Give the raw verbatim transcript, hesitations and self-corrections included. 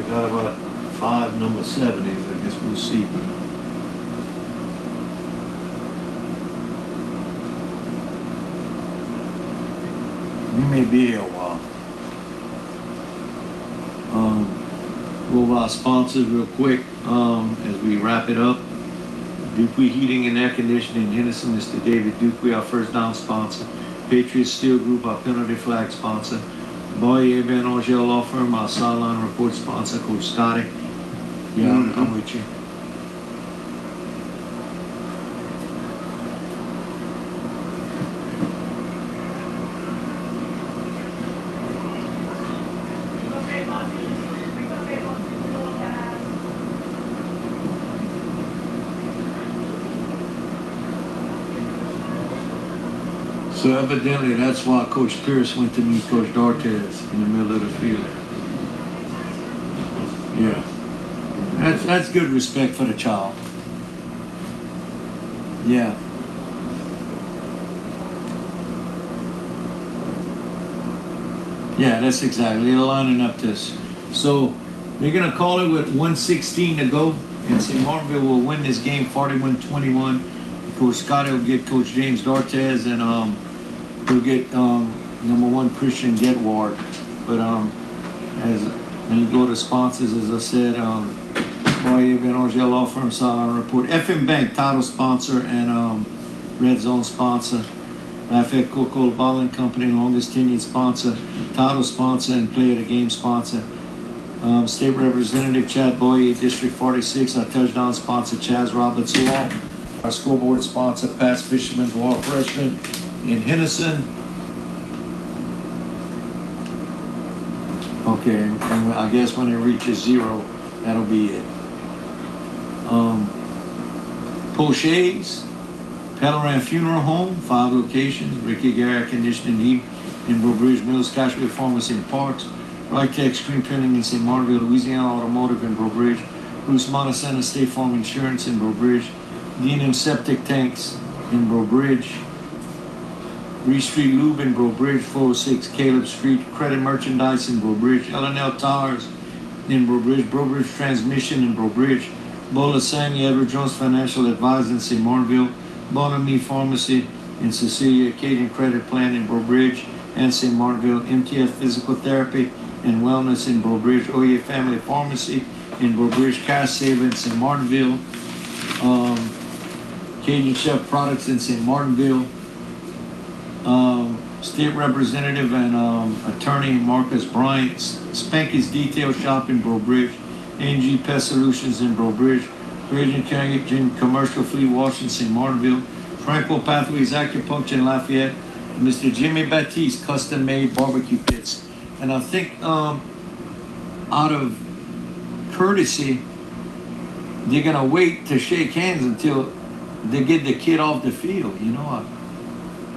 got about five, number seven is, I guess we'll see. We may be here a while. Um, One of our sponsors real quick, um, as we wrap it up. Dupuy Heating and Air Conditioning in Henderson, Mister David Dupuy, our first down sponsor. Patriot Steel Group, our penalty flag sponsor. Boyer Van Orgel Law Firm, our sideline report sponsor. Coach Scotty. Yeah, I'm, I'm with you. So evidently that's why Coach Pierce went to meet Coach D'Artes in the middle of the field. Yeah. That's, that's good respect for the child. Yeah. Yeah, that's exactly. They're lining up this. So they're going to call it with one sixteen to go. And Saint Martinville will win this game forty-one twenty-one. Coach Scotty will get Coach James D'Artes, and um, he'll get um, number one Christian Getward. But um, as when you go to sponsors, as I said, um, Boyer Van Orgel Law Firm, Sideline Report, F M Bank, title sponsor and um, Red Zone sponsor. Lafayette Coca-Cola Bottling Company, longest tenured sponsor, title sponsor, and play of the game sponsor. Um, State Representative Chad Boyer, District forty-six, our touchdown sponsor, Chaz Roberts Law. Our scoreboard sponsor, Pat's Fisherman's Wharf Restaurant in Henderson. Okay, and I guess when it reaches zero, that'll be it. Um, Poche's, Pellerin Funeral Home, five locations. Ricky Gary Air Conditioning Heat in Breaux Bridge, Mills, Cashway Pharmacy in Parks. Right-Tech Screen Printing in Saint Martinville, Louisiana Automotive in Breaux Bridge. Bruce Montesano State Farm Insurance in Breaux Bridge. D and M Septic Tanks in Breaux Bridge. Reed Street Lube in Breaux Bridge, four oh six Caleb Street. Credit Merchandise in Breaux Bridge. L and L Towers in Breaux Bridge. Breaux Bridge Transmission in Breaux Bridge. Bola Sani, Edward Jones Financial Advisor in Saint Martinville. Bonami Pharmacy in Cecilia. Acadian Credit Plan in Breaux Bridge and Saint Martinville. M T F Physical Therapy and Wellness in Breaux Bridge. Oye Family Pharmacy in Breaux Bridge. Cash Saver in Saint Martinville. Um, Cajun Chef Products in Saint Martinville. Um, State Representative and um, Attorney Marcus Bryant. Spanky's Detail Shop in Breaux Bridge. A and G Pest Solutions in Breaux Bridge. Raging Cajun Commercial Fleet Wash in Saint Martinville. Tranquil Pathways Acupuncture in Lafayette. And Mister Jimmy Baptiste Custom Made Barbecue Pits. And I think um, out of courtesy, they're going to wait to shake hands until they get the kid off the field. You know, I,